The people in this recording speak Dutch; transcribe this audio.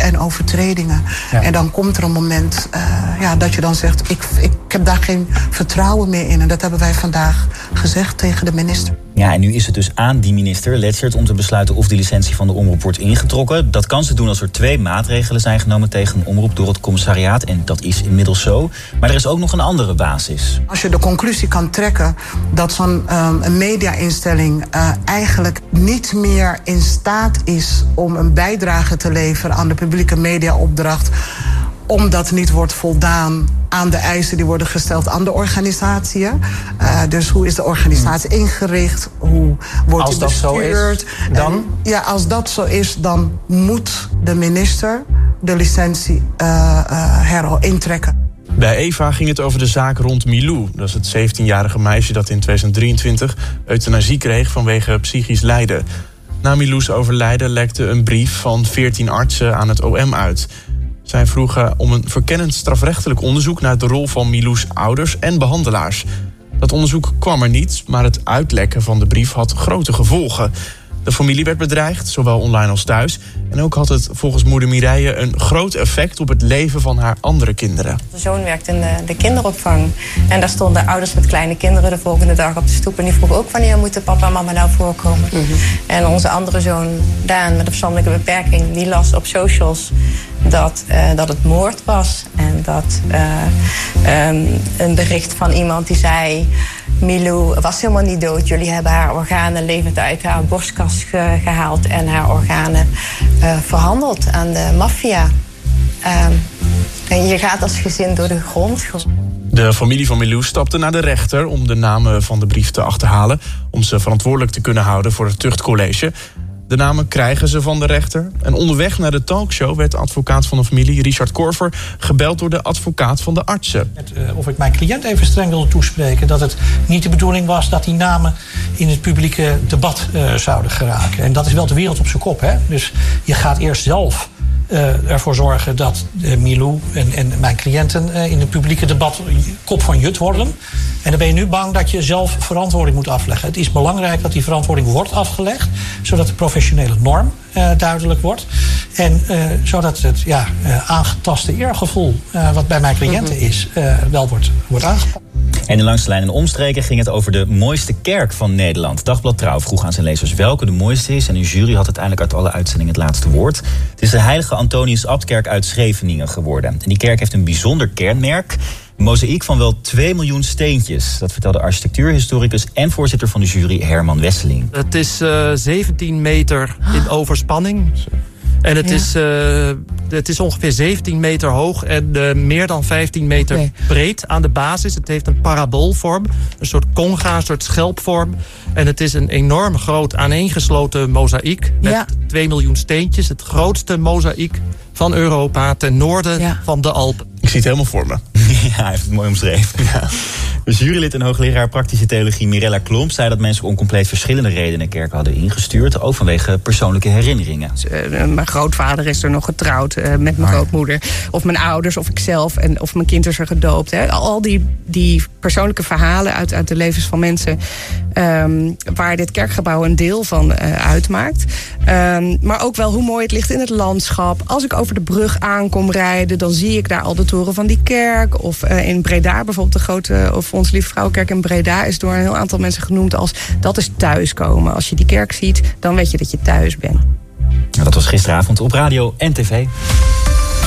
en overtredingen. Ja. En dan komt er een moment dat je dan zegt, ik heb daar geen vertrouwen meer in. En dat hebben wij vandaag gezegd tegen de minister. Ja, en nu is het dus aan die minister, Letchert, om te besluiten of die licentie van de omroep wordt ingetrokken. Dat kan ze doen als er 2 maatregelen zijn genomen tegen een omroep door het commissariaat. En dat is inmiddels zo. Maar er is ook nog een andere basis. Als je de conclusie kan trekken dat zo'n media-instelling eigenlijk niet meer in staat is om een bijdrage te leveren aan de publieke mediaopdracht, omdat niet wordt voldaan aan de eisen die worden gesteld aan de organisatie. Dus hoe is de organisatie ingericht? Hoe wordt die bestuurd? Als dat zo is, dan moet de minister de licentie intrekken. Bij Eva ging het over de zaak rond Milou. Dat is het 17-jarige meisje dat in 2023 euthanasie kreeg vanwege psychisch lijden. Na Milou's overlijden lekte een brief van 14 artsen aan het OM uit. Zij vroegen om een verkennend strafrechtelijk onderzoek naar de rol van Milou's ouders en behandelaars. Dat onderzoek kwam er niet, maar het uitlekken van de brief had grote gevolgen. De familie werd bedreigd, zowel online als thuis. En ook had het volgens moeder Mireille een groot effect op het leven van haar andere kinderen. De zoon werkt in de kinderopvang. En daar stonden ouders met kleine kinderen de volgende dag op de stoep. En die vroegen ook wanneer moeten papa en mama nou voorkomen. Mm-hmm. En onze andere zoon, Daan, met een verstandelijke beperking, die las op socials dat het moord was. En dat een bericht van iemand die zei, Milou was helemaal niet dood. Jullie hebben haar organen levend uit haar borstkast gehaald en haar organen verhandeld aan de maffia. En je gaat als gezin door de grond. De familie van Milou stapte naar de rechter om de namen van de brief te achterhalen, om ze verantwoordelijk te kunnen houden voor het tuchtcollege. De namen krijgen ze van de rechter. En onderweg naar de talkshow werd de advocaat van de familie, Richard Korver, gebeld door de advocaat van de artsen. Of ik mijn cliënt even streng wilde toespreken, dat het niet de bedoeling was dat die namen in het publieke debat zouden geraken. En dat is wel de wereld op zijn kop, hè? Dus je gaat eerst zelf ervoor zorgen dat Milou en mijn cliënten in het publieke debat kop van jut worden. En dan ben je nu bang dat je zelf verantwoording moet afleggen. Het is belangrijk dat die verantwoording wordt afgelegd, zodat de professionele norm duidelijk wordt. En zodat het aangetaste eergevoel wat bij mijn cliënten is, wel wordt aangepakt. En in Langs de Lijn en omstreken ging het over de mooiste kerk van Nederland. Dagblad Trouw vroeg aan zijn lezers welke de mooiste is. En een jury had uiteindelijk uit alle uitzendingen het laatste woord. Het is de Heilige Antonius Abtkerk uit Scheveningen geworden. En die kerk heeft een bijzonder kenmerk. Een mozaïek van wel 2 miljoen steentjes. Dat vertelde architectuurhistoricus en voorzitter van de jury Herman Wesseling. Het is 17 meter in overspanning. En het is ongeveer 17 meter hoog en meer dan 15 meter breed aan de basis. Het heeft een paraboolvorm, een soort conga, een soort schelpvorm. En het is een enorm groot aaneengesloten mozaïek met 2 miljoen steentjes. Het grootste mozaïek van Europa ten noorden van de Alpen. Ik zie het helemaal voor me. Ja, hij heeft het mooi omschreven. Ja. De jurylid en hoogleraar praktische theologie Mirella Klomp zei dat mensen om compleet verschillende redenen kerken hadden ingestuurd, ook vanwege persoonlijke herinneringen. Mijn grootvader is er nog getrouwd met mijn grootmoeder. Of mijn ouders, of ikzelf, of mijn kind is er gedoopt. Hè. Al die persoonlijke verhalen uit de levens van mensen, waar dit kerkgebouw een deel van uitmaakt. Maar ook wel hoe mooi het ligt in het landschap. Als ik over de brug aankom rijden, dan zie ik daar al de toren van die kerk. Of in Breda bijvoorbeeld, de grote, of Onze Lieve Vrouwenkerk in Breda is door een heel aantal mensen genoemd als dat is thuiskomen. Als je die kerk ziet, dan weet je dat je thuis bent. Dat was gisteravond op radio en tv.